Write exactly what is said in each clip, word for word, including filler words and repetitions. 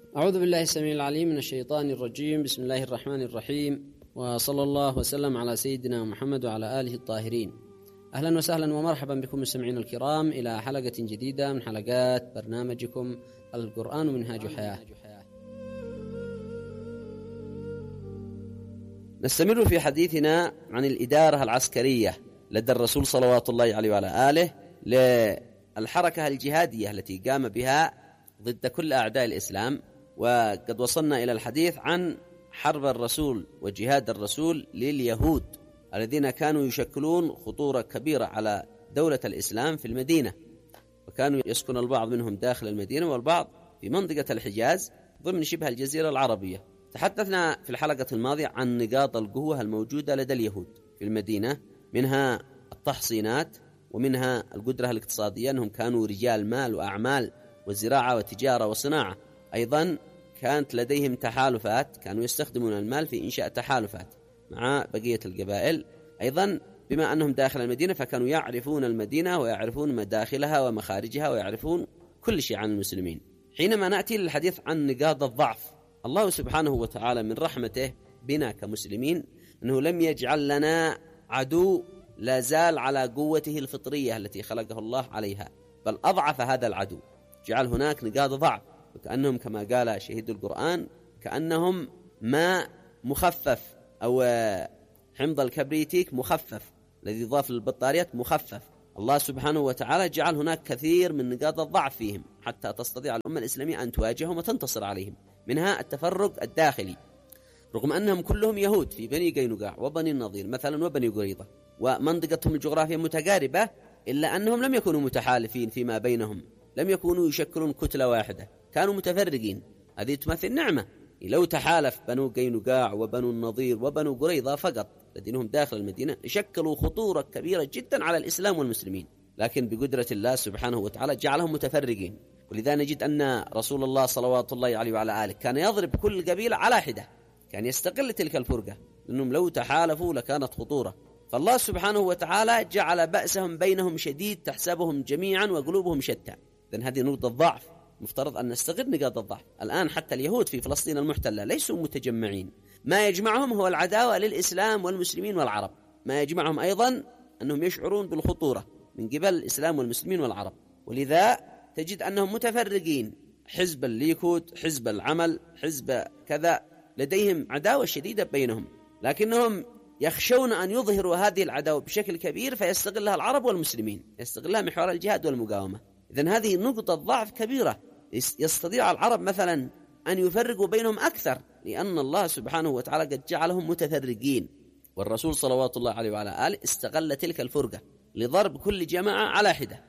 أعوذ بالله السميع العليم من الشيطان الرجيم. بسم الله الرحمن الرحيم، وصلى الله وسلم على سيدنا محمد وعلى آله الطاهرين. أهلا وسهلا ومرحبا بكم مستمعين الكرام إلى حلقة جديدة من حلقات برنامجكم القرآن منهاج حياة. نستمر في حديثنا عن الإدارة العسكرية لدى الرسول صلوات الله عليه وعلى آله للحركة الجهادية التي قام بها ضد كل أعداء الإسلام. وقد وصلنا إلى الحديث عن حرب الرسول وجهاد الرسول لليهود الذين كانوا يشكلون خطورة كبيرة على دولة الإسلام في المدينة، وكانوا يسكن البعض منهم داخل المدينة والبعض في منطقة الحجاز ضمن شبه الجزيرة العربية. تحدثنا في الحلقة الماضية عن نقاط القوة الموجودة لدى اليهود في المدينة، منها التحصينات ومنها القدرة الاقتصادية، أنهم كانوا رجال مال وأعمال وزراعة وتجارة وصناعة. أيضا كانت لديهم تحالفات، كانوا يستخدمون المال في إنشاء تحالفات مع بقية القبائل. أيضا بما أنهم داخل المدينة فكانوا يعرفون المدينة ويعرفون مداخلها ومخارجها ويعرفون كل شيء عن المسلمين. حينما نأتي للحديث عن نقاط الضعف، الله سبحانه وتعالى من رحمته بنا كمسلمين أنه لم يجعل لنا عدو لا زال على قوته الفطرية التي خلقه الله عليها، بل أضعف هذا العدو، جعل هناك نقاط ضعف، وكأنهم كما قال شهيد القرآن كأنهم ماء مخفف أو حمض الكبريتيك مخفف الذي يضاف للبطاريات مخفف. الله سبحانه وتعالى جعل هناك كثير من نقاط الضعف فيهم حتى تستطيع الأمة الإسلامية أن تواجههم وتنتصر عليهم. منها التفرق الداخلي، رغم أنهم كلهم يهود في بني قينقاع وبني النضير مثلا وبني قريظة، ومنطقتهم الجغرافية متقاربة، إلا أنهم لم يكونوا متحالفين فيما بينهم، لم يكونوا يشكلون كتلة واحدة، كانوا متفرقين. هذه تمثل نعمة. لو تحالف بنو قينقاع وبنو النضير وبنو قريظة فقط الذين هم داخل المدينة شكلوا خطورة كبيرة جدا على الإسلام والمسلمين، لكن بقدرة الله سبحانه وتعالى جعلهم متفرقين. ولذا نجد أن رسول الله صلوات الله عليه وعلى آله كان يضرب كل قبيلة على حدة، كان يستقل تلك الفرقة، لأنهم لو تحالفوا لكانت خطورة. فالله سبحانه وتعالى جعل بأسهم بينهم شديد، تحسبهم جميعا وقلوبهم شتى. إذن هذه نقطة ضعف، مفترض أن نستغل نقاط الضعف. الآن حتى اليهود في فلسطين المحتلة ليسوا متجمعين، ما يجمعهم هو العداوة للإسلام والمسلمين والعرب، ما يجمعهم أيضا أنهم يشعرون بالخطورة من قبل الإسلام والمسلمين والعرب. ولذا تجد أنهم متفرقين، حزب الليكود، حزب العمل، حزب كذا، لديهم عداوة شديدة بينهم، لكنهم يخشون أن يظهروا هذه العداوة بشكل كبير فيستغلها العرب والمسلمين، يستغلها محور الجهاد والمقاومة. إذن هذه نقطة ضعف كبيرة، يستطيع العرب مثلا أن يفرقوا بينهم أكثر، لأن الله سبحانه وتعالى قد جعلهم متفرقين، والرسول صلوات الله عليه وعلى آله استغل تلك الفرقة لضرب كل جماعة على حدة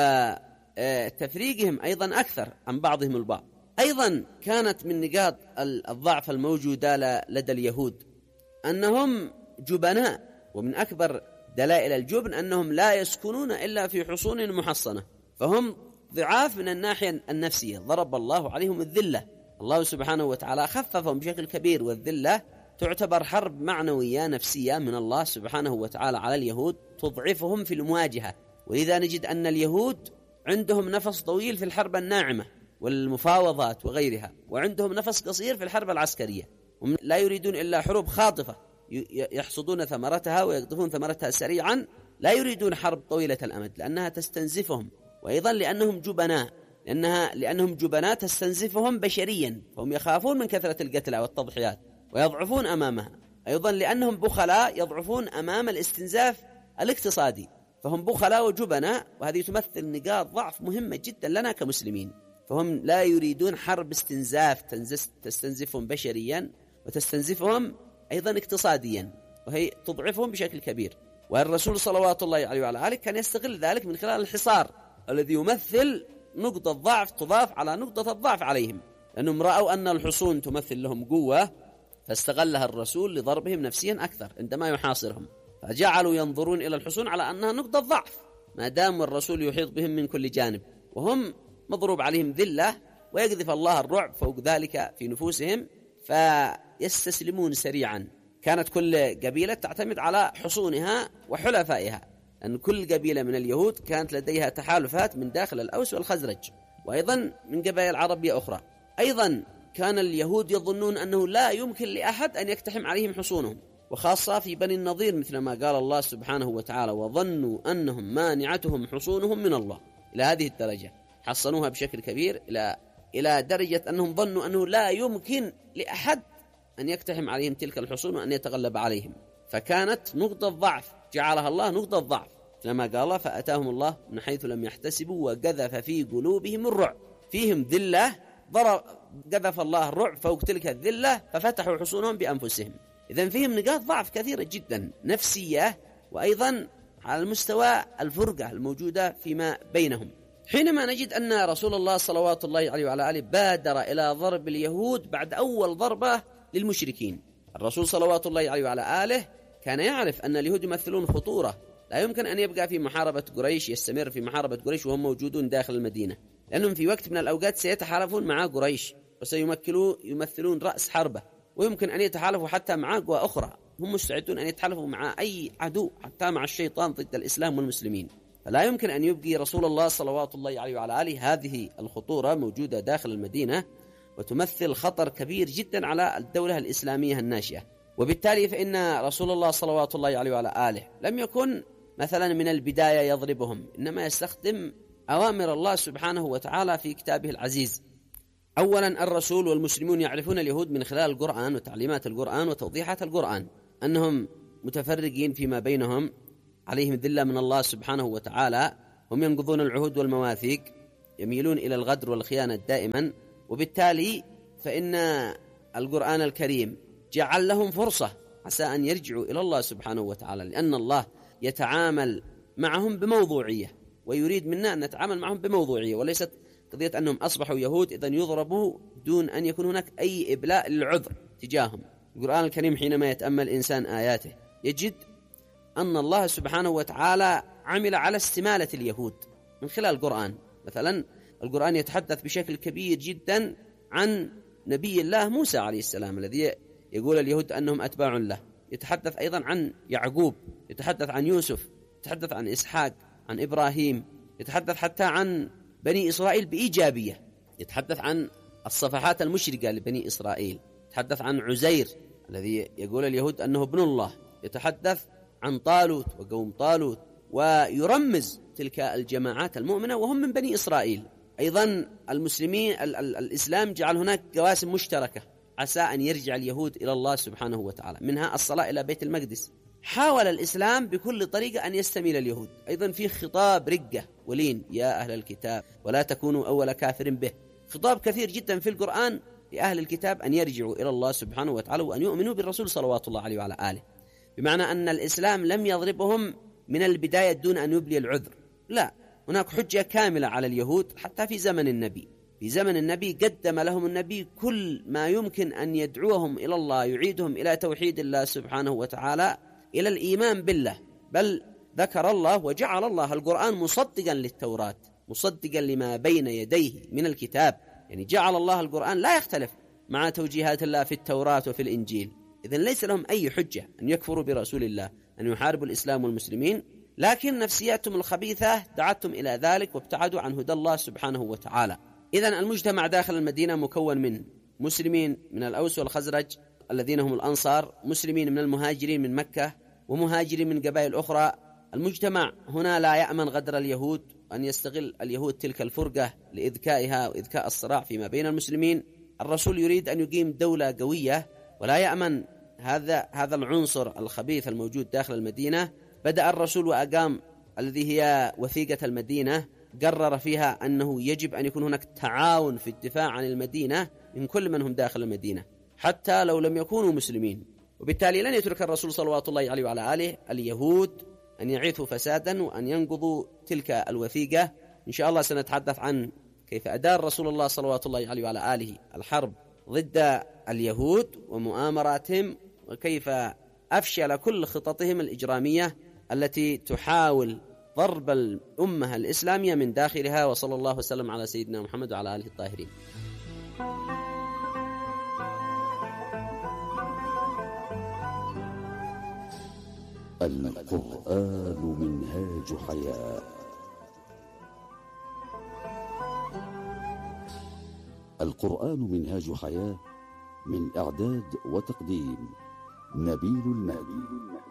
وتفريقهم أيضا أكثر عن بعضهم البعض. أيضا كانت من نقاط الضعف الموجودة لدى اليهود أنهم جبناء، ومن أكبر دلائل الجبن أنهم لا يسكنون إلا في حصون محصنة، فهم ضعاف من الناحية النفسية، ضرب الله عليهم الذلة. الله سبحانه وتعالى خففهم بشكل كبير، والذلة تعتبر حرب معنوية نفسية من الله سبحانه وتعالى على اليهود تضعفهم في المواجهة. ولذا نجد أن اليهود عندهم نفس طويل في الحرب الناعمة والمفاوضات وغيرها، وعندهم نفس قصير في الحرب العسكرية، لا يريدون إلا حروب خاطفة يحصدون ثمرتها ويقطفون ثمرتها سريعا، لا يريدون حرب طويلة الأمد لأنها تستنزفهم، وأيضا لأنهم جبناء، لأنها لأنهم جبناء تستنزفهم بشريا، فهم يخافون من كثرة القتلى والتضحيات ويضعفون أمامها. أيضا لأنهم بخلاء يضعفون أمام الاستنزاف الاقتصادي، فهم بخلاء وجبناء، وهذه تمثل نقاط ضعف مهمة جدا لنا كمسلمين. فهم لا يريدون حرب استنزاف تستنزفهم بشريا وتستنزفهم أيضا اقتصاديا، وهي تضعفهم بشكل كبير. والرسول صلوات الله عليه وعلى آله كان يستغل ذلك من خلال الحصار الذي يمثل نقطة ضعف تضاف على نقطة الضعف عليهم، لأنهم رأوا أن الحصون تمثل لهم قوة، فاستغلها الرسول لضربهم نفسيا أكثر عندما يحاصرهم، فجعلوا ينظرون إلى الحصون على أنها نقطة ضعف، ما دام الرسول يحيط بهم من كل جانب، وهم مضروب عليهم ذلة، ويقذف الله الرعب فوق ذلك في نفوسهم فيستسلمون سريعا. كانت كل قبيلة تعتمد على حصونها وحلفائها، أن كل قبيلة من اليهود كانت لديها تحالفات من داخل الأوس والخزرج، وأيضا من قبائل عربية أخرى. أيضا كان اليهود يظنون أنه لا يمكن لأحد أن يقتحم عليهم حصونهم، وخاصة في بني النضير مثل ما قال الله سبحانه وتعالى: وظنوا أنهم مانعتهم حصونهم من الله. إلى هذه الدرجة حصنوها بشكل كبير، إلى إلى درجة أنهم ظنوا أنه لا يمكن لأحد أن يقتحم عليهم تلك الحصون وأن يتغلب عليهم، فكانت نقطة ضعف جعلها الله نقطة ضعف، لما قال الله: فأتاهم الله من حيث لم يحتسبوا وقذف في قلوبهم الرعب. فيهم ذلة، ضرب قذف الله الرعب فوق تلك الذلة ففتحوا حصونهم بأنفسهم. إذن فيهم نقاط ضعف كثيرة جدا نفسية، وأيضا على المستوى الفرقة الموجودة فيما بينهم. حينما نجد أن رسول الله صلوات الله عليه وعلى آله بادر إلى ضرب اليهود بعد أول ضربة للمشركين، الرسول صلوات الله عليه وعلى آله كان يعرف أن اليهود يمثلون خطورة، لا يمكن أن يبقى في محاربة قريش، يستمر في محاربة قريش وهم موجودون داخل المدينة، لأنهم في وقت من الأوقات سيتحالفون مع قريش وسيمثلون يمثلون رأس حربة، ويمكن أن يتحالفوا حتى مع قوى أخرى. هم مستعدون أن يتحالفوا مع أي عدو، حتى مع الشيطان ضد الإسلام والمسلمين. فلا يمكن أن يبقي رسول الله صلوات الله عليه وعلى آله هذه الخطورة موجودة داخل المدينة وتمثل خطر كبير جدا على الدولة الإسلامية الناشئة. وبالتالي فإن رسول الله صلوات الله عليه وعلى آله لم يكن مثلا من البداية يضربهم، إنما يستخدم أوامر الله سبحانه وتعالى في كتابه العزيز. أولا الرسول والمسلمون يعرفون اليهود من خلال القرآن وتعليمات القرآن وتوضيحات القرآن أنهم متفرقين فيما بينهم، عليهم ذلة من الله سبحانه وتعالى، هم ينقضون العهود والمواثيق، يميلون إلى الغدر والخيانة دائما. وبالتالي فإن القرآن الكريم جعل لهم فرصة عسى أن يرجعوا إلى الله سبحانه وتعالى، لأن الله يتعامل معهم بموضوعية ويريد منا أن نتعامل معهم بموضوعية، وليست قضية أنهم أصبحوا يهود إذن يضربوا دون أن يكون هناك أي إبلاء للعذر تجاههم. القرآن الكريم حينما يتأمل إنسان آياته يجد أن الله سبحانه وتعالى عمل على استمالة اليهود من خلال القرآن. مثلا القرآن يتحدث بشكل كبير جدا عن نبي الله موسى عليه السلام الذي يقول اليهود أنهم أتباع له، يتحدث أيضا عن يعقوب، يتحدث عن يوسف، يتحدث عن إسحاق، عن إبراهيم، يتحدث حتى عن بني إسرائيل بإيجابية، يتحدث عن الصفحات المشرقة لبني إسرائيل، يتحدث عن عزير الذي يقول اليهود أنه ابن الله، يتحدث عن طالوت وقوم طالوت، ويرمز تلك الجماعات المؤمنة وهم من بني إسرائيل. أيضا المسلمين ال ال الإسلام جعل هناك قواسم مشتركة عسى أن يرجع اليهود إلى الله سبحانه وتعالى، منها الصلاة إلى بيت المقدس. حاول الإسلام بكل طريقة أن يستميل اليهود. أيضا في خطاب رقة ولين: يا أهل الكتاب ولا تكونوا أول كافر به. خطاب كثير جدا في القرآن لأهل الكتاب أن يرجعوا إلى الله سبحانه وتعالى وأن يؤمنوا بالرسول صلوات الله عليه وعلى آله، بمعنى أن الإسلام لم يضربهم من البداية دون أن يبلي العذر، لا، هناك حجة كاملة على اليهود حتى في زمن النبي. في زمن النبي قدم لهم النبي كل ما يمكن أن يدعوهم إلى الله، يعيدهم إلى توحيد الله سبحانه وتعالى، إلى الإيمان بالله. بل ذكر الله وجعل الله القرآن مصدقا للتوراة، مصدقا لما بين يديه من الكتاب، يعني جعل الله القرآن لا يختلف مع توجيهات الله في التوراة وفي الإنجيل. إذن ليس لهم أي حجة أن يكفروا برسول الله، أن يحاربوا الإسلام والمسلمين، لكن نفسياتهم الخبيثة دعتهم إلى ذلك وابتعدوا عن هدى الله سبحانه وتعالى. إذن المجتمع داخل المدينة مكون من مسلمين من الأوس والخزرج الذين هم الأنصار، مسلمين من المهاجرين من مكة، ومهاجرين من قبائل أخرى. المجتمع هنا لا يأمن غدر اليهود، أن يستغل اليهود تلك الفرقة لإذكائها وإذكاء الصراع فيما بين المسلمين. الرسول يريد أن يقيم دولة قوية ولا يأمن هذا هذا العنصر الخبيث الموجود داخل المدينة. بدأ الرسول وأقام الذي هي وثيقة المدينة، قرر فيها أنه يجب أن يكون هناك تعاون في الدفاع عن المدينة من كل من هم داخل المدينة حتى لو لم يكونوا مسلمين. وبالتالي لن يترك الرسول صلوات الله عليه وعلى آله اليهود أن يعيثوا فسادا وأن ينقضوا تلك الوثيقة. إن شاء الله سنتحدث عن كيف أدار رسول الله صلوات الله عليه وعلى آله الحرب ضد اليهود ومؤامراتهم، وكيف أفشل كل خططهم الإجرامية التي تحاول ضرب الأمة الإسلامية من داخلها. وصلى الله وسلم على سيدنا محمد وعلى آله الطاهرين. القرآن منهاج حياة. القرآن منهاج حياة، من إعداد وتقديم نبيل المهدي.